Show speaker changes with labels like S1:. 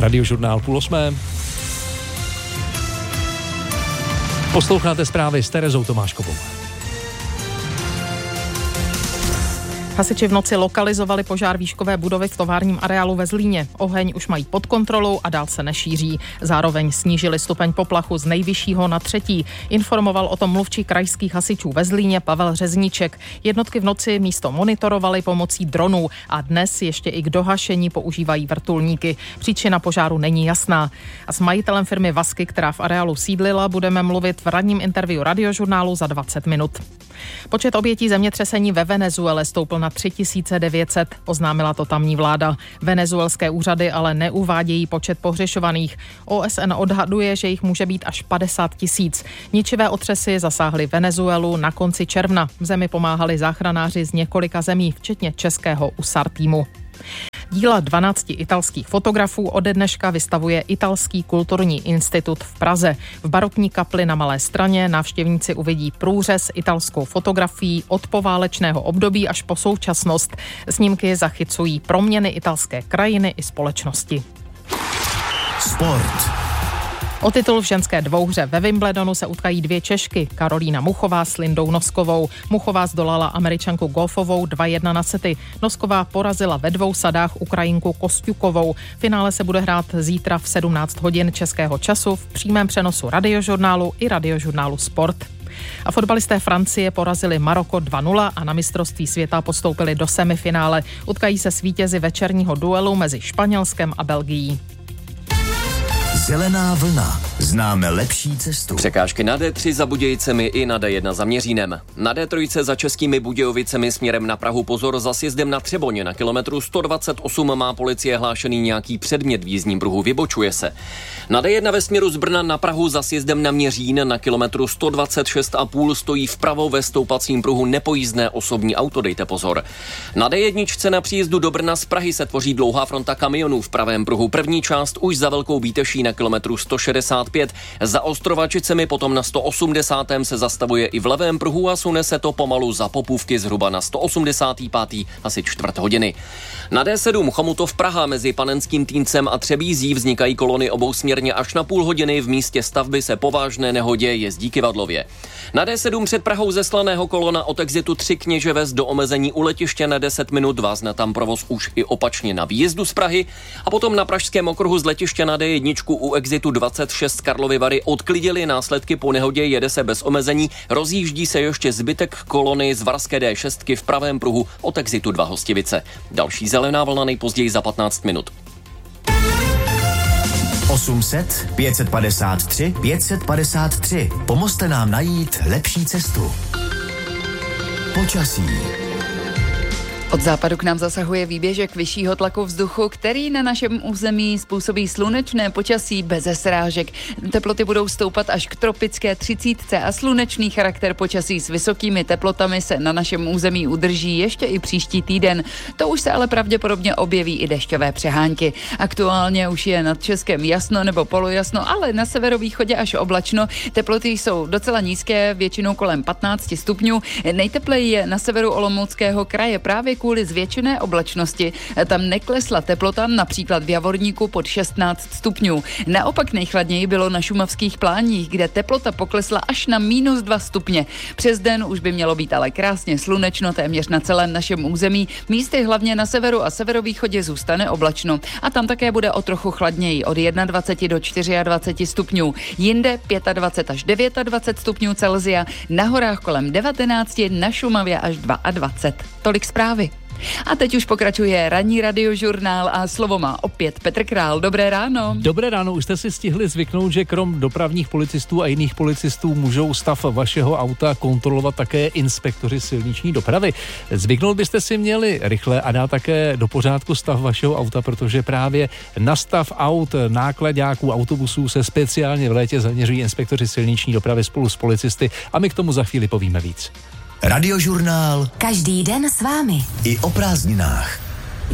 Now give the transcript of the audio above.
S1: Radiožurnál 7:30. Posloucháte zprávy s Terezou Tomáškovou.
S2: Hasiči v noci lokalizovali požár výškové budovy v továrním areálu ve Zlíně. Oheň už mají pod kontrolou a dál se nešíří. Zároveň snížili stupeň poplachu z nejvyššího na 3. Informoval o tom mluvčí krajských hasičů ve Zlíně Pavel Řezníček. Jednotky v noci místo monitorovali pomocí dronů a dnes ještě i k dohašení používají vrtulníky. Příčina požáru není jasná. A s majitelem firmy Vasky, která v areálu sídlila, budeme mluvit v ranním interview Radiožurnálu za 20 minut. Počet obětí zemětřesení ve Venezuele stoupl na 3900, oznámila to tamní vláda. Venezuelské úřady ale neuvádějí počet pohřešovaných. OSN odhaduje, že jich může být až 50 000. Ničivé otřesy zasáhly Venezuelu na konci června. V zemi pomáhali záchranáři z několika zemí, včetně českého USAR týmu. Díla 12 italských fotografů ode dneška vystavuje Italský kulturní institut v Praze. V barokní kapli na Malé Straně návštěvníci uvidí průřez italskou fotografií od poválečného období až po současnost. Snímky zachycují proměny italské krajiny i společnosti.
S3: Sport.
S2: O titul v ženské dvouhře ve Wimbledonu se utkají 2 Češky, Karolína Muchová s Lindou Noskovou. Muchová zdolala Američanku Goffovou 2-1 na sety. Nosková porazila ve 2 sadách Ukrajinku Kostjukovou. Finále se bude hrát zítra v 17 hodin českého času v přímém přenosu Radiožurnálu i Radiožurnálu Sport. A fotbalisté Francie porazili Maroko 2-0 a na mistrovství světa postoupili do semifinále. Utkají se s vítězi večerního duelu mezi Španělskem a Belgií.
S3: Zelená vlna. Známe lepší cestu.
S4: Překážky na D3 za Budějicemi i na D1 za Měřínem. Na D3 za Českými Budějovicemi směrem na Prahu pozor za sjezdem na Třeboně. Na kilometru 128 má policie hlášený nějaký předmět v jízdním pruhu, vybočuje se. Na D1 ve směru z Brna na Prahu za sjezdem na Měřín na kilometru 126,5 stojí vpravo ve stoupacím pruhu nepojízdné osobní auto, dejte pozor. Na D1 na příjezdu do Brna z Prahy se tvoří dlouhá fronta kamionů v pravém pruhu. První část už za Velkou Bíteší na kilometru 165. Za Ostrovačicemi potom na 180. se zastavuje i v levém pruhu a sune se to pomalu za Popůvky zhruba na 185. asi 1/4 hodiny. Na D7 Chomutov Praha mezi Panenským Týncem a Třebízí vznikají kolony obousměrně až na půl hodiny. V místě stavby se po vážné nehodě jezdí kyvadlově. Na D7 před Prahou ze Slaného kolona od exitu 3 Kněževes do omezení u letiště na 10 minut. Vázne tam provoz už i opačně na výjezdu z Prahy a potom na pražském okruhu z letiště na D1 u exitu 26 Karlovy Vary odklidili následky po nehodě, jede se bez omezení, rozjíždí se ještě zbytek kolony z Varské D6 v pravém pruhu od exitu 2 Hostivice. Další zelená vlna nejpozději za 15 minut.
S3: 800 553 553. Pomozte nám najít lepší cestu. Počasí.
S5: Od západu k nám zasahuje výběžek vyššího tlaku vzduchu, který na našem území způsobí slunečné počasí beze srážek. Teploty budou stoupat až k tropické 30 a slunečný charakter počasí s vysokými teplotami se na našem území udrží ještě i příští týden. To už se ale pravděpodobně objeví i dešťové přehánky. Aktuálně už je nad Českem jasno nebo polojasno, ale na severovýchodě až oblačno. Teploty jsou docela nízké, většinou kolem 15 stupňů. Nejtepleji je na severu Olomouckého kraje právě kvůli zvětšené oblačnosti. Tam neklesla teplota, například v Javorníku pod 16 stupňů. Naopak nejchladněji bylo na šumavských pláních, kde teplota poklesla až na -2 stupně. Přes den už by mělo být ale krásně slunečno téměř na celém našem území. Místy hlavně na severu a severovýchodě zůstane oblačno. A tam také bude o trochu chladněji, od 21 do 24 stupňů. Jinde 25 až 29 stupňů Celsia, na horách kolem 19, na Šumavě až 22. Tolik zprávy. A teď už pokračuje ranní radiožurnál a slovo má opět Petr Král. Dobré ráno.
S1: Dobré ráno, už jste si stihli zvyknout, že krom dopravních policistů a jiných policistů můžou stav vašeho auta kontrolovat také inspektoři silniční dopravy. Zvyknout byste si měli rychle a dát také do pořádku stav vašeho auta, protože právě na stav aut, náklaďáků, autobusů se speciálně v létě zaměřují inspektoři silniční dopravy spolu s policisty a my k tomu za chvíli povíme víc.
S3: Radiožurnál.
S6: Každý den s vámi.
S3: I o prázdninách.